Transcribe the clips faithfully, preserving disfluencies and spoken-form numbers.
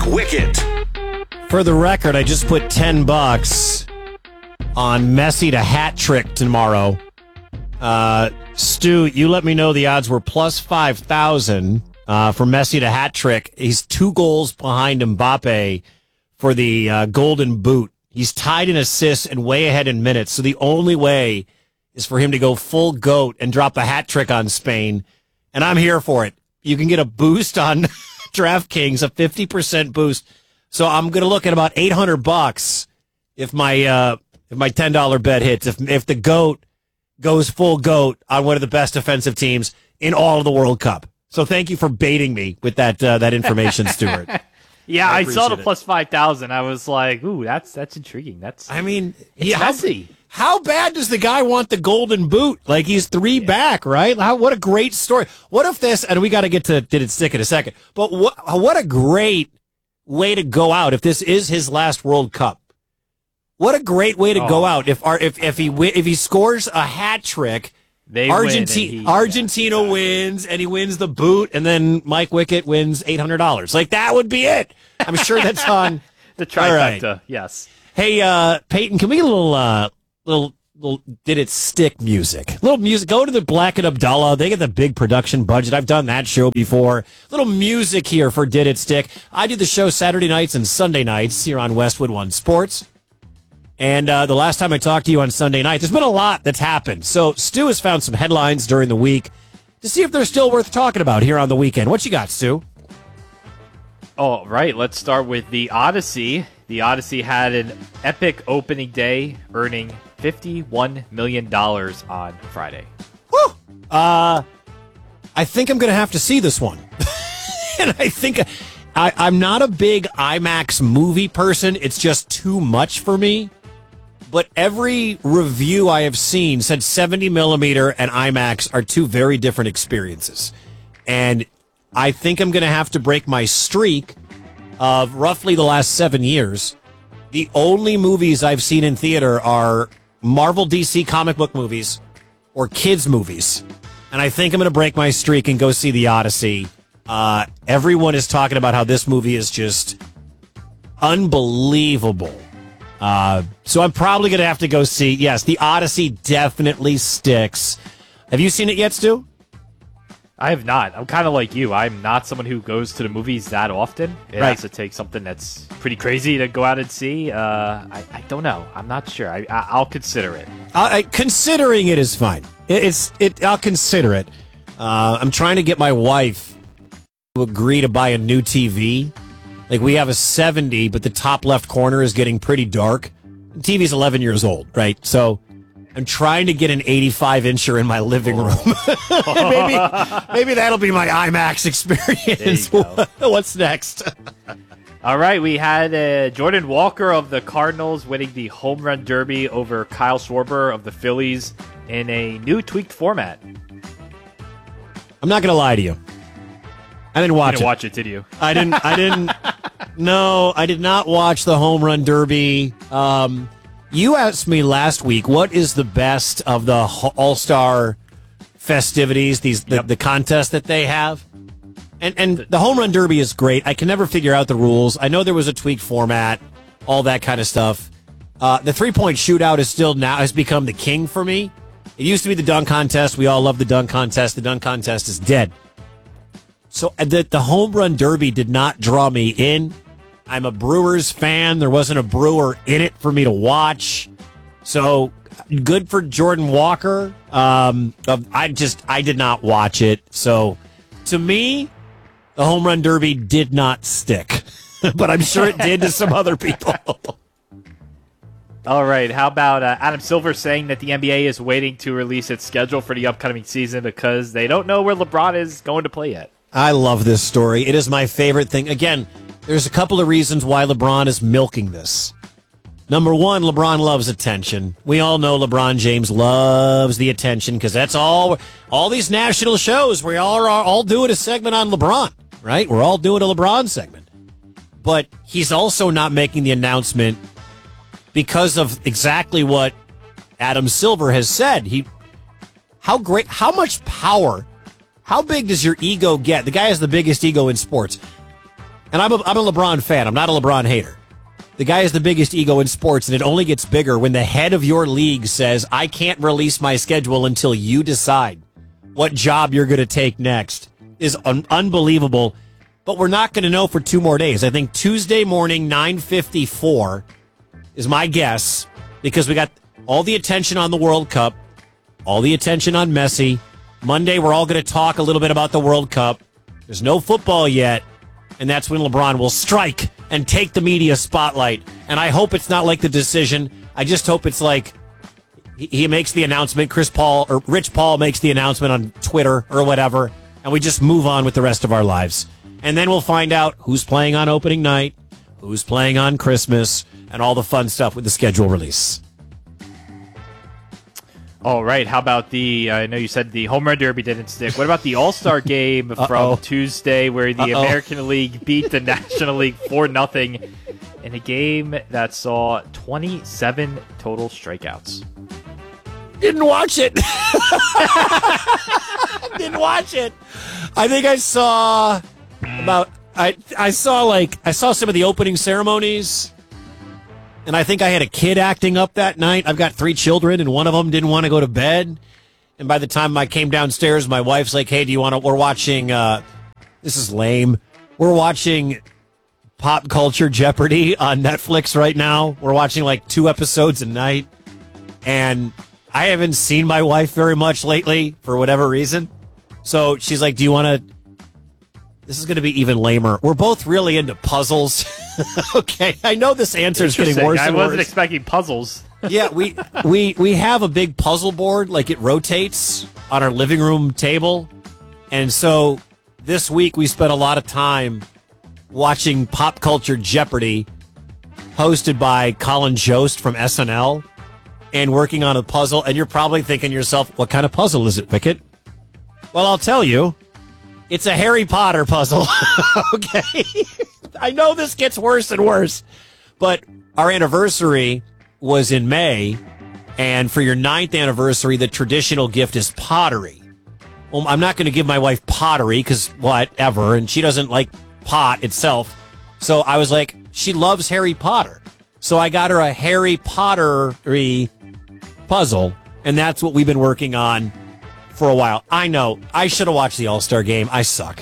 Wicket. For the record, I just put ten bucks on Messi to hat trick tomorrow. Uh, Stu, you let me know the odds were plus five thousand uh, for Messi to hat trick. He's two goals behind Mbappe for the uh, golden boot. He's tied in assists and way ahead in minutes. So the only way is for him to go full goat and drop a hat trick on Spain. And I'm here for it. You can get a boost on DraftKings, a fifty percent boost. So I'm going to look at about eight hundred bucks if my uh, if my ten dollar bet hits. If if the GOAT goes full GOAT on one of the best defensive teams in all of the World Cup. So thank you for baiting me with that uh, that information, Stuart. Yeah, I, I saw the it. plus five thousand. I was like, ooh, that's that's intriguing. That's I mean, it's yeah, messy. How, how bad does the guy want the golden boot? Like, he's three yeah. back, right? How, what a great story. What if this, and we got to get to Did It Stick in a second, but what what a great way to go out if this is his last World Cup. What a great way to oh. go out if our, if if he if he scores a hat trick. They Argentina, win he, Argentina yeah, exactly. wins, and he wins the boot, and then Mike Wicket wins eight hundred dollars. Like, that would be it. I'm sure that's on the trifecta. Right. Yes. Hey, uh, Peyton, can we get a little, uh, little, little Did It Stick music? Little music. Go to the Black and Abdullah. They get the big production budget. I've done that show before. Little music here for Did It Stick. I do the show Saturday nights and Sunday nights here on Westwood One Sports. And uh, the last time I talked to you on Sunday night, there's been a lot that's happened. So Stu has found some headlines during the week to see if they're still worth talking about here on the weekend. What you got, Stu? Oh, right. Let's start with the Odyssey. The Odyssey had an epic opening day, earning fifty-one million dollars on Friday. Woo! Uh, I think I'm going to have to see this one. And I think I, I'm not a big IMAX movie person. It's just too much for me. But every review I have seen said seventy millimeter and IMAX are two very different experiences. And I think I'm going to have to break my streak of roughly the last seven years. The only movies I've seen in theater are Marvel D C comic book movies or kids movies. And I think I'm going to break my streak and go see The Odyssey. Uh, everyone is talking about how this movie is just unbelievable. Uh, so I'm probably going to have to go see. Yes, The Odyssey definitely sticks. Have you seen it yet, Stu? I have not. I'm kind of like you. I'm not someone who goes to the movies that often. It right. has to take something that's pretty crazy to go out and see. Uh, I, I don't know. I'm not sure. I, I, I'll consider it. I, considering it is fine. It, it's it. I'll consider it. Uh, I'm trying to get my wife to agree to buy a new T V. Like, we have a seventy, but the top left corner is getting pretty dark. The T V's eleven years old, right? So I'm trying to get an eighty-five incher in my living room. maybe, maybe that'll be my IMAX experience. What's next? All right, we had uh, Jordan Walker of the Cardinals winning the home run derby over Kyle Schwarber of the Phillies in a new tweaked format. I'm not going to lie to you. I didn't watch you didn't it. watch it, did you? I didn't. I didn't. No, I did not watch the home run derby. Um, you asked me last week, what is the best of the All-Star festivities, these the, yep. the contest that they have? And and the home run derby is great. I can never figure out the rules. I know there was a tweaked format, all that kind of stuff. Uh, the three-point shootout is still now has become the king for me. It used to be the dunk contest. We all love the dunk contest. The dunk contest is dead. So the, the home run derby did not draw me in. I'm a Brewers fan. There wasn't a Brewer in it for me to watch. So good for Jordan Walker. Um, I just, I did not watch it. So to me, the home run derby did not stick. But I'm sure it did to some other people. All right. How about uh, Adam Silver saying that the N B A is waiting to release its schedule for the upcoming season because they don't know where LeBron is going to play yet? I love this story. It is my favorite thing. Again, there's a couple of reasons why LeBron is milking this. Number one, LeBron loves attention. We all know LeBron James loves the attention because that's all, all these national shows, we all are all doing a segment on LeBron, right? We're all doing a LeBron segment. But he's also not making the announcement because of exactly what Adam Silver has said. He, how great, how much power, how big does your ego get? The guy has the biggest ego in sports. And I'm a, I'm a LeBron fan. I'm not a LeBron hater. The guy has the biggest ego in sports, and it only gets bigger when the head of your league says, I can't release my schedule until you decide what job you're going to take next. Is un- unbelievable. But we're not going to know for two more days. I think Tuesday morning, nine fifty-four is my guess, because we got all the attention on the World Cup, all the attention on Messi. Monday, we're all going to talk a little bit about the World Cup. There's no football yet, and that's when LeBron will strike and take the media spotlight. And I hope it's not like The Decision. I just hope it's like he, he makes the announcement, Chris Paul or Rich Paul makes the announcement on Twitter or whatever, and we just move on with the rest of our lives. And then we'll find out who's playing on opening night, who's playing on Christmas, and all the fun stuff with the schedule release. All right. How about the, I know you said the home run derby didn't stick. What about the All-Star game Uh-oh. from Tuesday where the Uh-oh. American League beat the National League four nothing in a game that saw twenty-seven total strikeouts? Didn't watch it. Didn't watch it. I think I saw about, I, I saw like, I saw some of the opening ceremonies. And I think I had a kid acting up that night. I've got three children, and one of them didn't want to go to bed. And by the time I came downstairs, my wife's like, hey, do you want to, we're watching, uh, this is lame. We're watching Pop Culture Jeopardy on Netflix right now. We're watching like two episodes a night. And I haven't seen my wife very much lately for whatever reason. So she's like, do you want to, this is going to be even lamer. We're both really into puzzles. Okay, I know this answer is getting worse I and wasn't worse. expecting puzzles. Yeah, we we we have a big puzzle board, like it rotates on our living room table. And so this week we spent a lot of time watching Pop Culture Jeopardy, hosted by Colin Jost from S N L, and working on a puzzle. And you're probably thinking to yourself, what kind of puzzle is it, Wicket? Well, I'll tell you. It's a Harry Potter puzzle. Okay. I know this gets worse and worse, but our anniversary was in May, and for your ninth anniversary, the traditional gift is pottery. Well, I'm not going to give my wife pottery because whatever, and she doesn't like pot itself. So I was like, she loves Harry Potter. So I got her a Harry Pottery puzzle, and that's what we've been working on for a while. I know. I should have watched the All-Star game. I suck.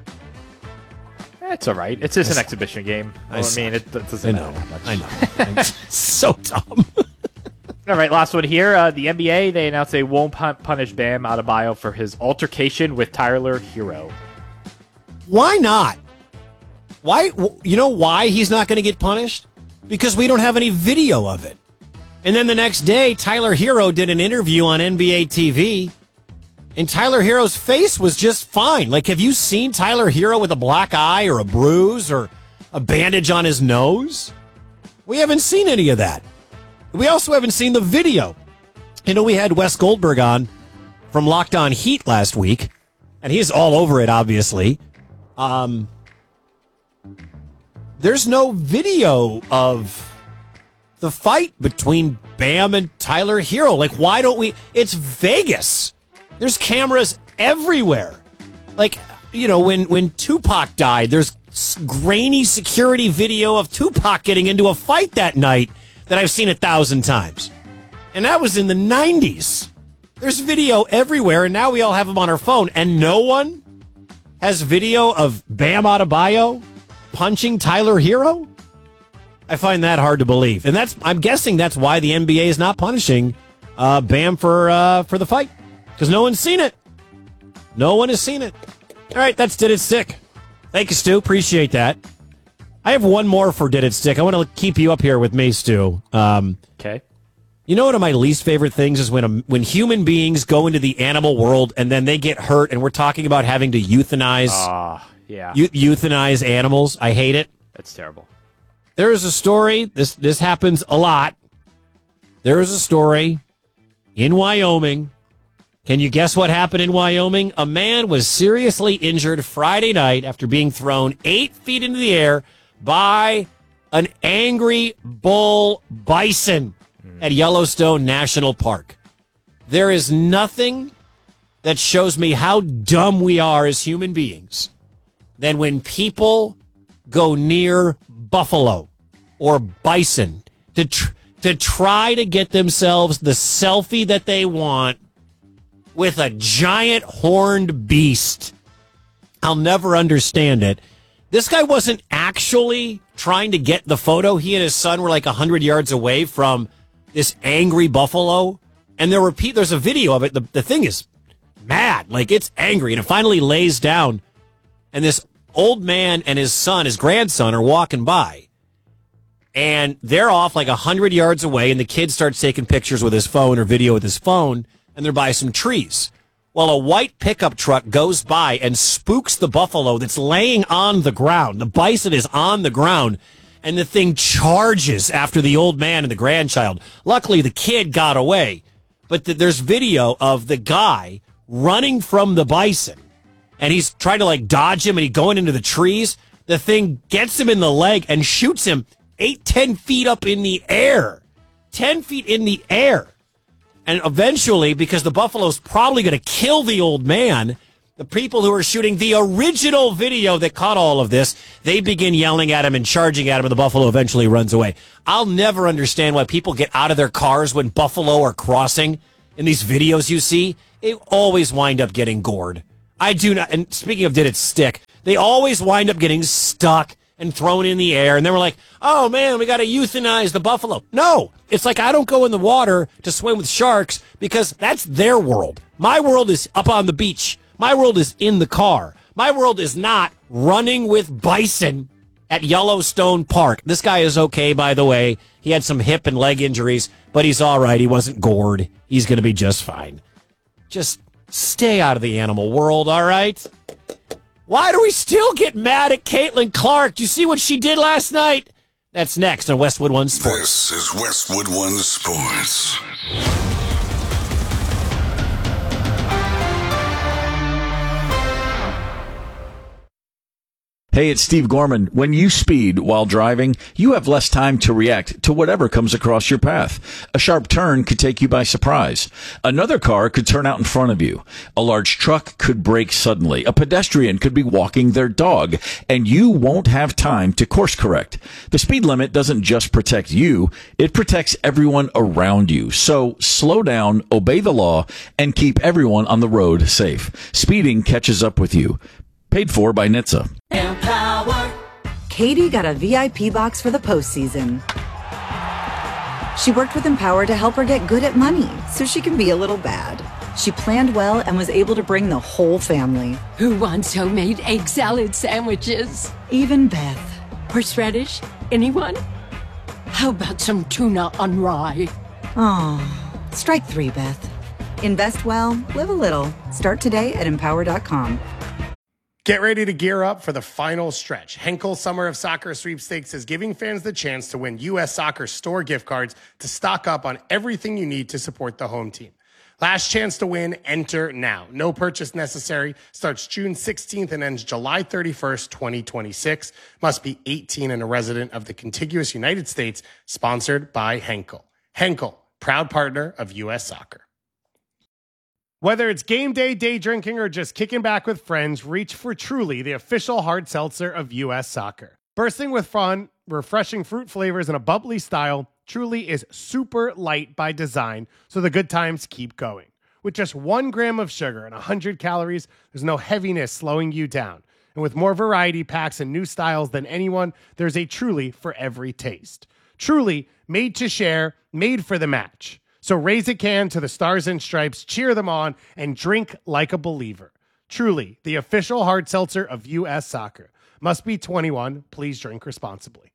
It's all right. It's just an exhibition game. I, I mean, it, it doesn't I know. matter that much. I know. I'm so dumb. All right, last one here. Uh, the N B A, they announced they won't pun- punish Bam Adebayo for his altercation with Tyler Hero. Why not? Why? You know why he's not going to get punished? Because we don't have any video of it. And then the next day, Tyler Hero did an interview on N B A T V, and Tyler Hero's face was just fine. Like, have you seen Tyler Hero with a black eye or a bruise or a bandage on his nose? We haven't seen any of that. We also haven't seen the video. You know, we had Wes Goldberg on from Locked On Heat last week, and he's all over it, obviously. Um, there's no video of the fight between Bam and Tyler Hero. Like, why don't we? It's Vegas. There's cameras everywhere. Like, you know, when, when Tupac died, there's grainy security video of Tupac getting into a fight that night that I've seen a thousand times. And that was in the nineties. There's video everywhere, and now we all have them on our phone, and no one has video of Bam Adebayo punching Tyler Hero? I find that hard to believe. And that's, I'm guessing that's why the N B A is not punishing uh, Bam for uh, for the fight. Because no one's seen it. No one has seen it. All right, that's Did It Stick. Thank you, Stu. Appreciate that. I have one more for Did It Stick. I want to keep you up here with me, Stu. Um, okay. You know, one of my least favorite things is when a, when human beings go into the animal world and then they get hurt, and we're talking about having to euthanize, Ah, uh, yeah. eu- euthanize animals. I hate it. That's terrible. There is a story. This this happens a lot. There is a story in Wyoming. Can you guess what happened in Wyoming? A man was seriously injured Friday night after being thrown eight feet into the air by an angry bull bison at Yellowstone National Park. There is nothing that shows me how dumb we are as human beings than when people go near buffalo or bison to tr- to try to get themselves the selfie that they want with a giant horned beast. I'll never understand it. This guy wasn't actually trying to get the photo. He and his son were like one hundred yards away from this angry buffalo. And there were pe- there's a video of it. The, the thing is mad. Like, it's angry. And it finally lays down. And this old man and his son, his grandson, are walking by. And they're off like one hundred yards away. And the kid starts taking pictures with his phone or video with his phone. And they're by some trees. Well, a white pickup truck goes by and spooks the buffalo that's laying on the ground. The bison is on the ground, and the thing charges after the old man and the grandchild. Luckily, the kid got away. But th- there's video of the guy running from the bison, and he's trying to, like, dodge him, and he's going into the trees. The thing gets him in the leg and shoots him eight, ten feet up in the air. Ten feet in the air. And eventually, because the buffalo's probably going to kill the old man, the people who are shooting the original video that caught all of this, they begin yelling at him and charging at him, and the buffalo eventually runs away. I'll never understand why people get out of their cars when buffalo are crossing. In these videos you see, they always wind up getting gored. I do not, and speaking of did it stick, they always wind up getting stuck and thrown in the air. And then we're like, oh, man, we got to euthanize the buffalo. No, it's like I don't go in the water to swim with sharks because that's their world. My world is up on the beach. My world is in the car. My world is not running with bison at Yellowstone Park. This guy is okay, by the way. He had some hip and leg injuries, but he's all right. He wasn't gored. He's going to be just fine. Just stay out of the animal world, all right? Why do we still get mad at Caitlin Clark? Do you see what she did last night? That's next on Westwood One Sports. This is Westwood One Sports. Hey, it's Steve Gorman. When you speed while driving, you have less time to react to whatever comes across your path. A sharp turn could take you by surprise. Another car could turn out in front of you. A large truck could brake suddenly. A pedestrian could be walking their dog, and you won't have time to course correct. The speed limit doesn't just protect you, it protects everyone around you. So slow down, obey the law, and keep everyone on the road safe. Speeding catches up with you. Paid for by N H T S A. Empower. Katie got a V I P box for the postseason. She worked with Empower to help her get good at money so she can be a little bad. She planned well and was able to bring the whole family. Who wants homemade egg salad sandwiches? Even Beth. Horseradish? Anyone? How about some tuna on rye? Oh, strike three, Beth. Invest well, live a little. Start today at empower dot com. Get ready to gear up for the final stretch. Henkel Summer of Soccer Sweepstakes is giving fans the chance to win U S Soccer store gift cards to stock up on everything you need to support the home team. Last chance to win, enter now. No purchase necessary. Starts June sixteenth and ends July thirty-first, twenty twenty-six. Must be eighteen and a resident of the contiguous United States. Sponsored by Henkel. Henkel, proud partner of U S Soccer. Whether it's game day, day drinking, or just kicking back with friends, reach for Truly, the official hard seltzer of U S Soccer. Bursting with fun, refreshing fruit flavors, and a bubbly style, Truly is super light by design, so the good times keep going. With just one gram of sugar and one hundred calories, there's no heaviness slowing you down. And with more variety packs and new styles than anyone, there's a Truly for every taste. Truly, made to share, made for the match. So raise a can to the Stars and Stripes, cheer them on, and drink like a believer. Truly, the official hard seltzer of U S Soccer. Must be twenty-one. Please drink responsibly.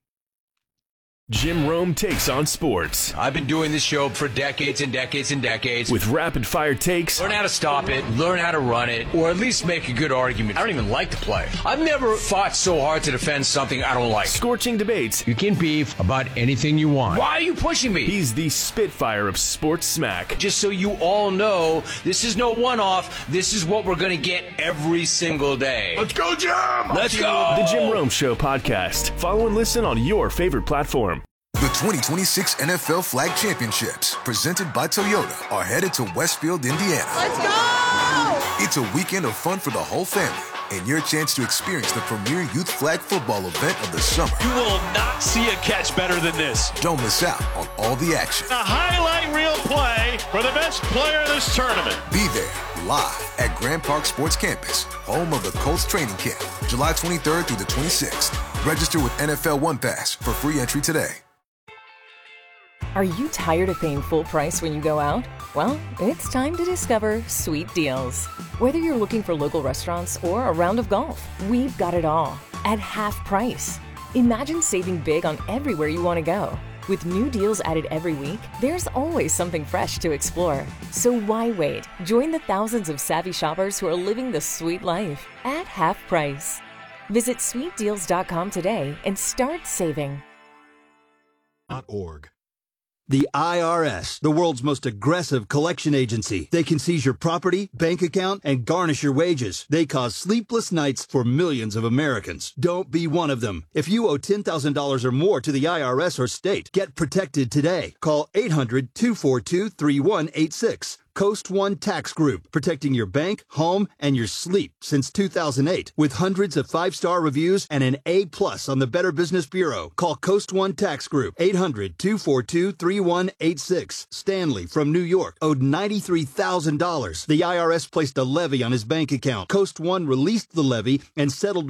Jim Rome takes on sports. I've been doing this show for decades and decades and decades. With rapid-fire takes. Learn how to stop it, learn how to run it, or at least make a good argument. I don't even like to play. I've never fought so hard to defend something I don't like. Scorching debates. You can beef about anything you want. Why are you pushing me? He's the Spitfire of sports smack. Just so you all know, this is no one-off. This is what we're going to get every single day. Let's go, Jim! Let's go! The Jim Rome Show podcast. Follow and listen on your favorite platform. The twenty twenty-six N F L Flag Championships, presented by Toyota, are headed to Westfield, Indiana. Let's go! It's a weekend of fun for the whole family. and your chance to experience the premier youth flag football event of the summer. You will not see a catch better than this. Don't miss out on all the action. A highlight reel play for the best player in this tournament. Be there live at Grand Park Sports Campus, home of the Colts training camp, July twenty-third through the twenty-sixth. Register with N F L One Pass for free entry today. Are you tired of paying full price when you go out? Well, it's time to discover Sweet Deals. Whether you're looking for local restaurants or a round of golf, we've got it all at half price. Imagine saving big on everywhere you want to go. With new deals added every week, there's always something fresh to explore. So why wait? Join the thousands of savvy shoppers who are living the sweet life at half price. Visit sweet deals dot com today and start saving. .org. The I R S, the world's most aggressive collection agency. They can seize your property, bank account, and garnish your wages. They cause sleepless nights for millions of Americans. Don't be one of them. If you owe ten thousand dollars or more to the I R S or state, get protected today. Call eight hundred, two four two, three one eight six. Coast One Tax Group, protecting your bank, home, and your sleep since two thousand eight. With hundreds of five-star reviews and an A plus on the Better Business Bureau. Call Coast One Tax Group, eight hundred, two four two, three one eight six. Stanley from New York owed ninety-three thousand dollars. The I R S placed a levy on his bank account. Coast One released the levy and settled